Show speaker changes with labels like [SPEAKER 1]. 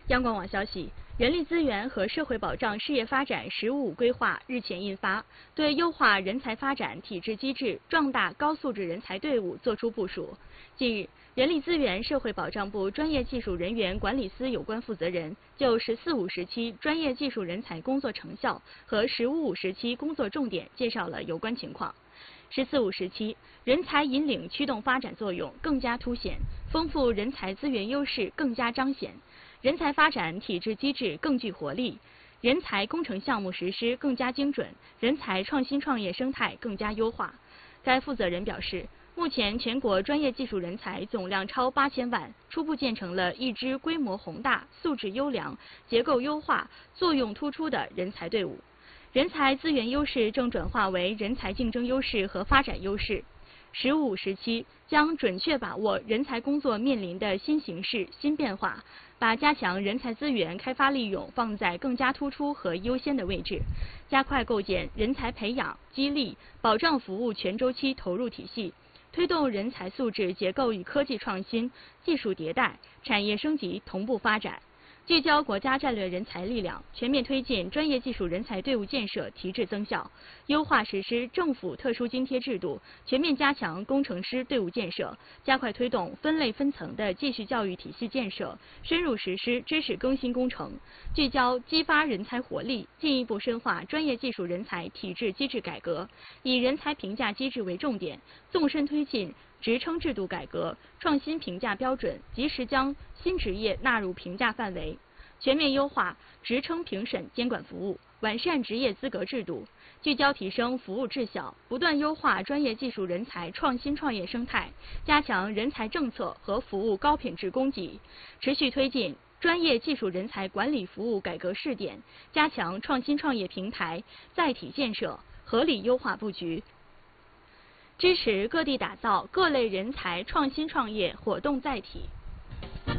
[SPEAKER 1] 央广网消息，人力资源和社会保障事业发展“十五五”规划日前印发，对优化人才发展体制机制、壮大高素质人才队伍作出部署。近日，人力资源社会保障部专业技术人员管理司有关负责人就“十四五”时期专业技术人才工作成效和“十五五”时期工作重点介绍了有关情况。“十四五”时期，人才引领驱动发展作用更加凸显，丰富人才资源优势更加彰显。人才发展体制机制更具活力，人才工程项目实施更加精准，人才创新创业生态更加优化。该负责人表示，目前全国专业技术人才总量超8000万，初步建成了一支规模宏大、素质优良、结构优化、作用突出的人才队伍。人才资源优势正转化为人才竞争优势和发展优势。“15+5”时期将准确把握人才工作面临的新形势、新变化，把加强人才资源开发利用放在更加突出和优先的位置，加快构建人才培养、激励、保障服务全周期投入体系，推动人才素质结构与科技创新、技术迭代、产业升级同步发展。聚焦国家战略人才力量，全面推进专业技术人才队伍建设提质增效，优化实施政府特殊津贴制度，全面加强工程师队伍建设，加快推动分类分层的继续教育体系建设，深入实施知识更新工程，聚焦激发人才活力，进一步深化专业技术人才体制机制改革，以人才评价机制为重点，纵深推进职称制度改革，创新评价标准，及时将新职业纳入评价范围，全面优化职称评审监管服务，完善职业资格制度，聚焦提升服务质效，不断优化专业技术人才创新创业生态，加强人才政策和服务高品质供给，持续推进专业技术人才管理服务改革试点，加强创新创业平台载体建设，合理优化布局。支持各地打造各类人才创新创业活动载体。